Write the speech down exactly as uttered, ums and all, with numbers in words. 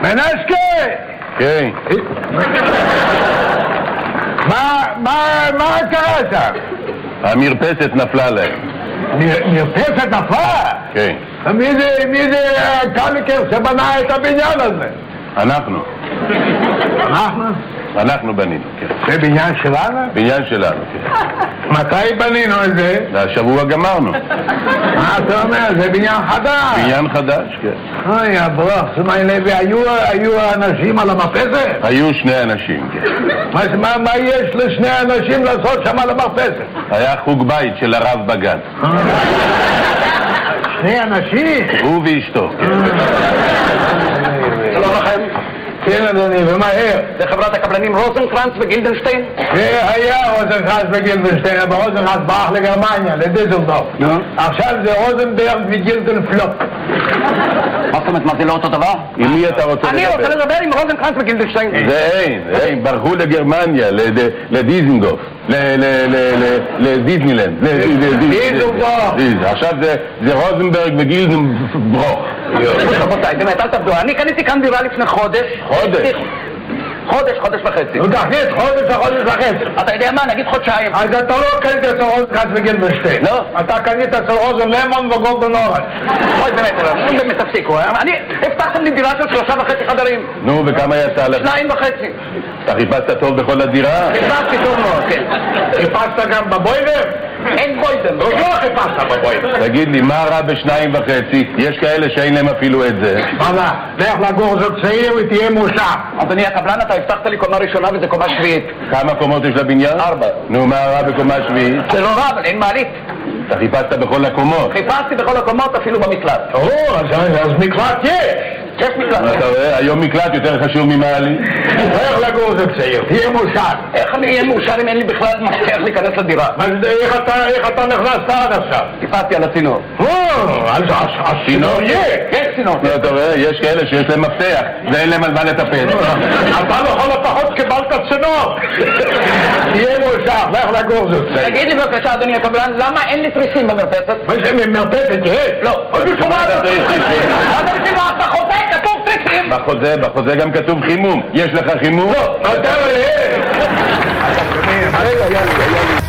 מנסקי! כן. מה קרה שם? המרפסת נפלה להם. מרפסת נפלה? כן. מי זה קליקר שבנה את הבניין הזה? אנחנו. אנחנו? אנחנו בנינו, כן. זה בניין שלנו? בניין שלנו, כן. מתי בנינו את זה? השבוע גמרנו. מה אתה אומר? זה בניין חדש. בניין חדש, כן. אוי, הברוך, שמעי לוי, היו אנשים על המרפסת? היו שני אנשים, כן. מה יש לשני אנשים לעשות שם על המרפסת? היה חוג בית של הרב בגן. שני אנשים? הוא ואשתו, כן. שלום לכם. כן אדוני, ומהר. זה חברת הקבלנים רוזנקרנץ וגילדנשטיין? זה היה רוזנקרנץ וגילדנשטיין, אבל רוזנקרנץ ברח לגרמניה, לדיזלדורף. עכשיו זה רוזנברג וגילדנפלופ. מה זאת אומרת, מה זה לא אותו דבר? עם מי אתה רוצה לדבר? אני רוצה לדבר עם רוזנקרנץ וגילדנשטיין. זה אין, אין, ברחו לגרמניה, לדיזנדורף, לדיזנילנד. דיזלדורף. עכשיו זה רוזנברג וגילדנברוך. רבותיי, באמת, אל תעבדו. אני קניתי כאן דירה לפני חודש. חודש? חודש, חודש וחצי. נו תכניס חודש וחודש וחצי. אתה יודע מה? נגיד חודשיים. אז אתה לא קנית אצל רוזנקרנץ וגילדנשטיין. לא. אתה קנית אצל רוזן למון וגולדן אורן. אוי, באמת, אולי, באמת תפסיקו. אני הבטחתם לי דירה של שלושה וחצי חדרים. נו, וכמה יצא לך? שניים וחצי. אתה חיפשת טוב בכל הדירה? חיפשתי טוב מאוד, כן. חיפשת גם בבוידר? אין בוידם. לא חיפשת בבוידר. תגיד לי, מה רע בשניים וחצי? יש כאלה שאין להם אפילו את זה. מה? לך לגור זוג צעיר ותהיה מאושר. אדוני הקבלן, אתה הבטחת לי קומה ראשונה וזה קומה שביעית. כמה קומות יש לבניין? ארבע. נו, מה רע בקומה שביעית? זה לא רע, אבל אין מעלית. אתה חיפשת בכל הקומות. חיפשתי בכל הקומות, אפילו במקלט. או, אז מקלט יש. יש מקלט. אתה רואה? היום מקלט יותר חשוב ממעלית. לך לגור זוג צעיר, תהיה מאושר. איך אני אהיה מאושר אם אין לי בכלל מפתח להיכנס לדירה? איך אתה נכנסת עד עכשיו? חיפשתי על הצינור. או, אז הצינור יש. יש צינור. אתה רואה? יש כאלה שיש להם מפתח ואין להם על מה לטפל. אתה לכל הפחות קיבלת צינור. תהיה מאושר, לך לגור זוג צעיר. תגיד לי בבקשה, אדוני הקבלן, למה אין לי תריסים במרפסת? מה זה מרפסת? יש? לא. אתה חוזה, כתוב תריסים. בחוזה, בחוזה גם כתוב חימום. יש לך חימום? לא. אתה רואה? רגע, יאללה, יאללה.